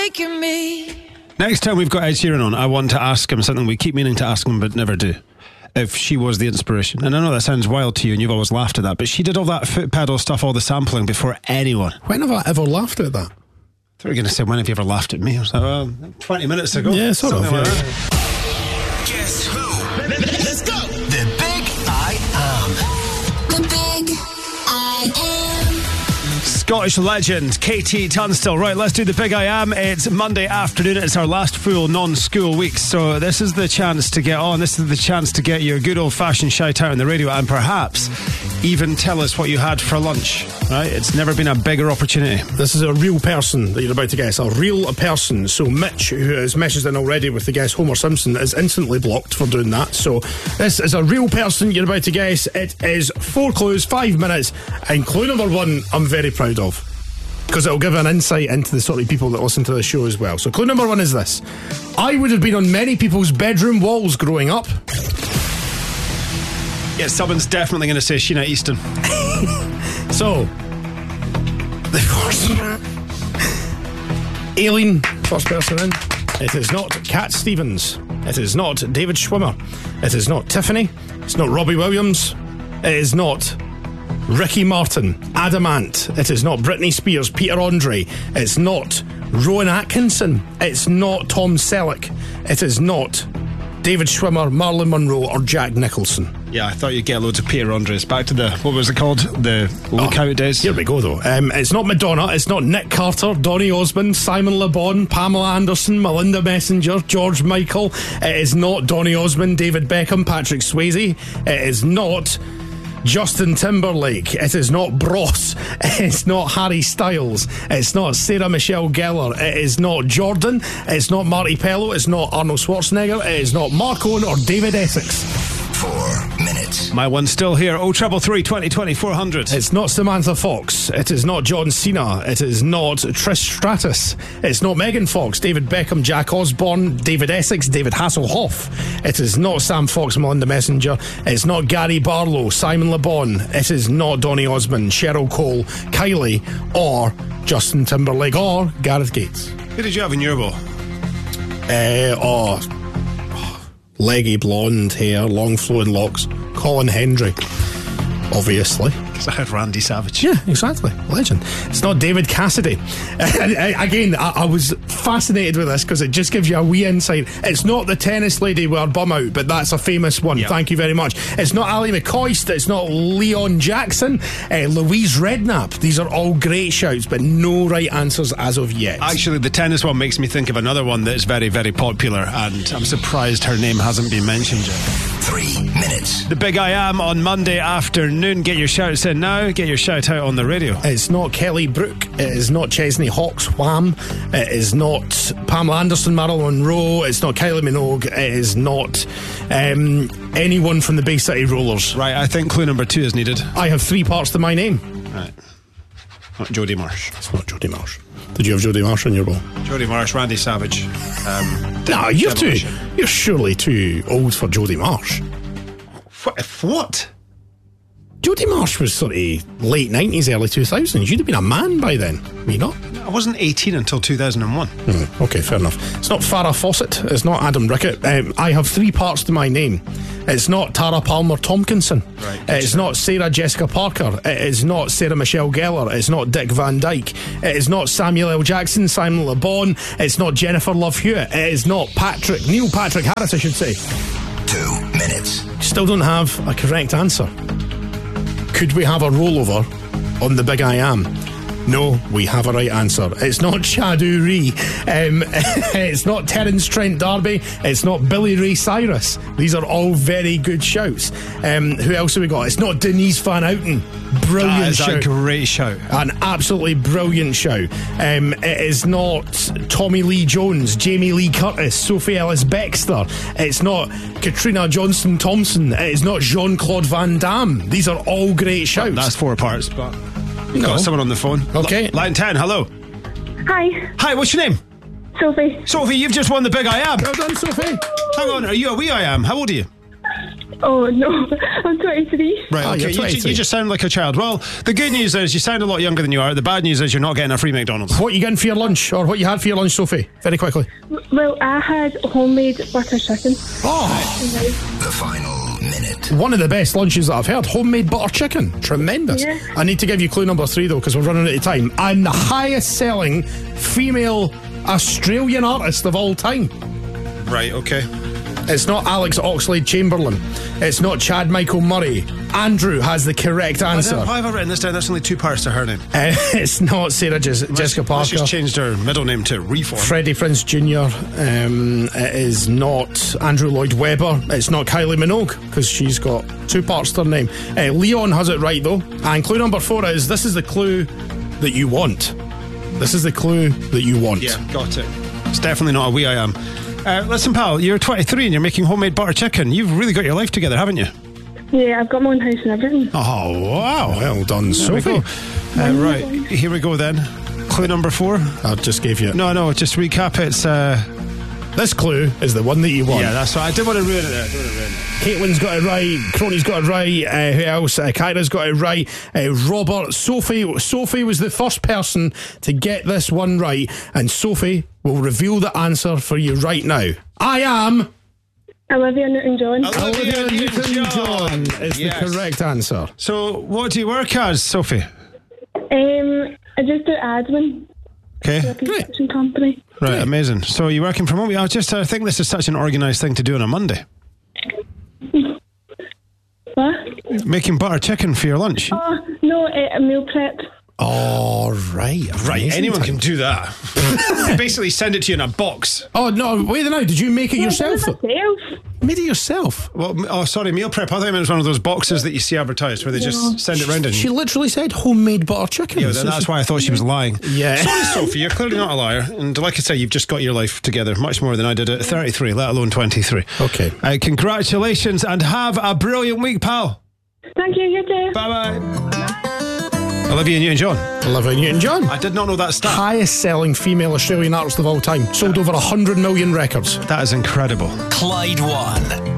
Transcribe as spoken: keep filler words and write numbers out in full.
making me. Next time we've got Ed Sheeran on, I want to ask him something we keep meaning to ask him but never do. If she was the inspiration. And I know that sounds wild to you and you've always laughed at that, but she did all that foot pedal stuff, all the sampling before anyone. When have I ever laughed at that? I thought you were going to say, when have you ever laughed at me? I was like, well, twenty minutes ago. Yeah, sort of. Like Yeah. that. Guess who? Let's go. The Big I Am. The Big I Am. Scottish legend Katie Tunstall. Right, let's do the Big I Am. It's Monday afternoon. It's our last full non-school week, so this is the chance to get on. This is the chance to get your good old-fashioned shout out on the radio and perhaps even tell us what you had for lunch. Right? It's never been a bigger opportunity. This is a real person that you're about to guess. A real person. So Mitch, who has messaged in already with the guess Homer Simpson, is instantly blocked for doing that. So this is a real person you're about to guess. It is four clues, five minutes, and clue number one I'm very proud of, because it'll give an insight into the sort of people that listen to the show as well. So clue number one is this. I would have been on many people's bedroom walls growing up. Yeah, someone's definitely going to say Sheena Easton. So, the first Aileen, first person in. It is not Cat Stevens. It is not David Schwimmer. It is not Tiffany. It's not Robbie Williams. It is not Ricky Martin, Adamant. It is not Britney Spears, Peter Andre. It's not Rowan Atkinson. It's not Tom Selleck. It is not David Schwimmer, Marilyn Monroe, or Jack Nicholson. Yeah, I thought you'd get loads of Peter Andres. Back to the, what was it called? The Lookout oh, days. Here we go, though. Um, it's not Madonna. It's not Nick Carter, Donny Osmond, Simon Le Bon, Pamela Anderson, Melinda Messenger, George Michael. It is not Donny Osmond, David Beckham, Patrick Swayze. It is not Justin Timberlake. It is not Bros. It's not Harry Styles. It's not Sarah Michelle Gellar. It is not Jordan. It's not Marty Pello. It's not Arnold Schwarzenegger. It is not Mark Owen or David Essex. Four minutes. My one's still here. oh triple three, twenty, twenty, four hundred. It's not Samantha Fox. It is not John Cena. It is not Trish Stratus. It's not Megan Fox, David Beckham, Jack Osborne, David Essex, David Hasselhoff. It is not Sam Fox, Melinda Messenger. It's not Gary Barlow, Simon Le Bon. It is not Donny Osmond, Cheryl Cole, Kylie, or Justin Timberlake, or Gareth Gates. Who did you have in your bowl? Uh, oh, leggy blonde hair, long flowing locks. Colin Hendry, obviously. Because I had Randy Savage. Yeah, exactly. Legend. It's not David Cassidy. Again, I, I was fascinated with this because it just gives you a wee insight. It's not the tennis lady with her bum out, but that's a famous one. Yep. Thank you very much. It's not Ali McCoist. It's not Leon Jackson. Uh, Louise Redknapp. These are all great shouts, but no right answers as of yet. Actually, the tennis one makes me think of another one that's very, very popular, and I'm surprised her name hasn't been mentioned yet. Three minutes. The Big I Am on Monday afternoon. Get your shouts in now. Get your shout out on the radio. It's not Kelly Brook. It is not Chesney Hawkes Wham. It is not Pamela Anderson, Marilyn Monroe. It's not Kylie Minogue. It is not um, anyone from the Bay City Rollers. Right, I think clue number two is needed. I have three parts to my name. Right. Not Jodie Marsh. It's not Jodie Marsh. Did you have Jodie Marsh in your bowl? Jodie Marsh, Randy Savage. Um, no, you're too. You're surely too old for Jodie Marsh. What? What? Jodie Marsh was sort of late nineties, early two thousands. You'd have been a man by then, were you not? I wasn't eighteen until two thousand one. Hmm, okay, fair enough. It's not Farrah Fawcett. It's not Adam Rickett. Um, I have three parts to my name. It's not Tara Palmer Tompkinson. Right, it's not Sarah Jessica Parker. It is not Sarah Michelle Gellar. It's not Dick Van Dyke. It is not Samuel L. Jackson, Simon Le Bon. It's not Jennifer Love Hewitt. It is not Patrick, Neil Patrick Harris, I should say. Two minutes. Still don't have a correct answer. Could we have a rollover on the Big I Am? No, we have a right answer. It's not Chadu Ree. Um, it's not Terence Trent D'Arby. It's not Billy Ray Cyrus. These are all very good shouts. Um, who else have we got? It's not Denise Van Outen. Brilliant that is shout. a great shout. An absolutely brilliant shout. Um, it is not Tommy Lee Jones, Jamie Lee Curtis, Sophie Ellis Bextor. It's not Katrina Johnston Thompson. It is not Jean-Claude Van Damme. These are all great shouts. That's four parts, but we've no. got someone on the phone. Okay. L- line ten, hello. Hi. Hi, what's your name? Sophie. Sophie, you've just won the Big I Am. Well done, Sophie. Hang on, are you a wee I Am? How old are you? Oh, no. I'm twenty-three. Right, Oh, okay. you're You, ju- twenty-three. you just sound like a child. Well, the good news is you sound a lot younger than you are. The bad news is you're not getting a free McDonald's. What you getting for your lunch, or what you had for your lunch, Sophie? Very quickly. Well, I had homemade butter chicken. Oh, The final minute. one of the best lunches that I've heard. Homemade butter chicken. Tremendous. Yeah. I need to give you clue number three, though, because we're running out of time. I'm the highest selling female Australian artist of all time. Right, okay. It's not Alex Oxlade-Chamberlain. It's not Chad Michael Murray. Andrew has the correct answer. Why have I written this down? There's only two parts to her name. Uh, it's not Sarah Jes- Jessica Let's Parker. just changed her middle name to Reform. Freddie Prinze Junior Um, it is not Andrew Lloyd Webber. It's not Kylie Minogue, because she's got two parts to her name. Uh, Leon has it right, though. And clue number four is, this is the clue that you want. This is the clue that you want. Yeah, got it. It's definitely not a wee I am. Uh, listen, pal, you're twenty-three and you're making homemade butter chicken. You've really got your life together, haven't you? Yeah, I've got my own house and everything. Oh, wow. Well done, There we Sophie. go. Uh, right, here we go then. Clue number four. I just gave you. No, no, just recap. It's, uh, This clue is the one that you want. yeah, that's right. I didn't want to ruin it there. I didn't want to ruin it. Caitlin's got it right. Crony's got it right. Uh, who else? Uh, Kyra's got it right. Uh, Robert, Sophie. Sophie was the first person to get this one right, and Sophie will reveal the answer for you right now. I am. Olivia Newton-John. Olivia Newton-John is Yes. the correct answer. So, what do you work as, Sophie? Um, I just do admin for a Okay. construction company. Right, amazing. So, you're working from home? I just I think this is such an organised thing to do on a Monday. What? Making butter chicken for your lunch. Oh, no, uh, a meal prep. Oh, right. Right, Amazing anyone time. can do that. They basically send it to you in a box. Oh, no, wait a minute. Did you make it yourself? I did it myself. Made it yourself? Well, m- oh, sorry, meal prep. I thought it was one of those boxes that you see advertised where they just send it round in. She literally said homemade butter chicken. Yeah, So then that's she- why I thought she was lying. Yeah. Sorry, Sophie, you're clearly not a liar. And like I say, you've just got your life together much more than I did at thirty-three, let alone twenty-three. Okay. Uh, congratulations and have a brilliant week, pal. Thank you, you too. Bye bye. Olivia Newton-John. Olivia Newton-John. I did not know that stat. Highest selling female Australian artist of all time. Sold over one hundred million records. That is incredible. Clyde one.